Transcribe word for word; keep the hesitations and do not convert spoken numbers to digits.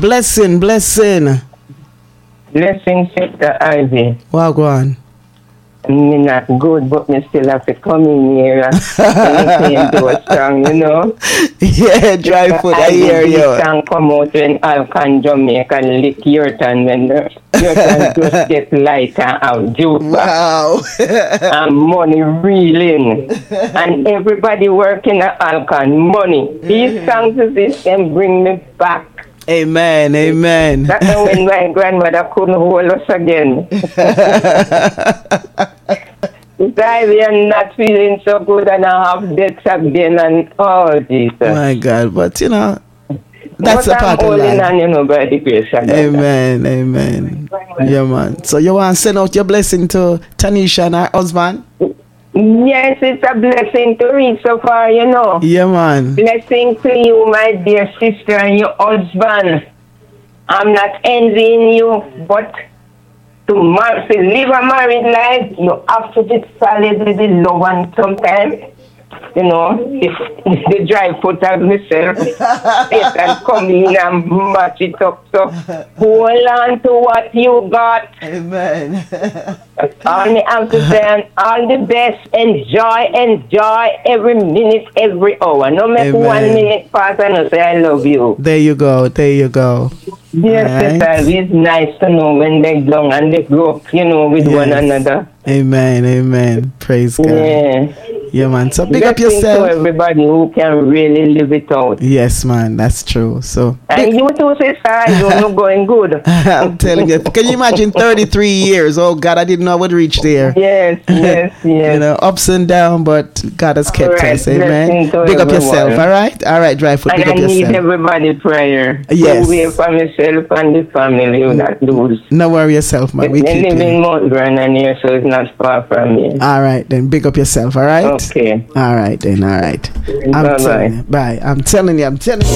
Blessing, blessing. Blessing, Sister Ivy. Wow, go on. Me not good, but me still have to come in here and sing those songs, you know. Yeah, dry foot, I hear you. This song come out when Alcan Jamaica lick your tongue when the, your tongue just get light and have juice. Wow. And money reeling. And everybody working at Alcan, money. These songs system bring me back. Amen, amen. That's when my grandmother couldn't hold us again. If I am not feeling so good and I have debts again and oh Jesus. My God, but you know, that's but a part I'm of life. on, you know, by the grace of God. Amen, amen. Yeah, man. So you want to send out your blessing to Tanisha and her husband? Yes, it's a blessing to reach so far, you know. Yeah, man. Blessing to you, my dear sister, and your husband. I'm not envying you, but to, mar- to live a married life, you have to be solid with the love one sometimes. You know, if, if the dry foot of myself, it can come in and match it up. So hold on to what you got. Amen. That's all I have to say, and all the best. Enjoy, enjoy every minute, every hour. No make Amen. one minute pass and I say I love you. There you go, there you go. Yes, Right. it's nice to know when they young and they grow up, you know, with Yes. one another. Amen, amen. Praise God. Yeah. Yeah, man. So big up Blessing yourself. to everybody who can really live it out. Yes, man. That's true. So And you too, sister, you're not going good. I'm telling you. Can you imagine thirty-three years? Oh God, I didn't know I would reach there. Yes, yes, yes. You know, ups and downs, but God has kept All right, us. Amen. blessing to Big up everyone. yourself. All right. All right, dry foot. And Big I up need yourself. everybody prayer. Yes. To wait for myself and the family who that lose. No worry yourself, man. We They keep live in you. Mount Vernon here, so it's not far from me. All right, then. Big up yourself. All right. Okay. All right, then. All right. I'm Bye-bye. telling you. Bye. I'm telling you. I'm telling you.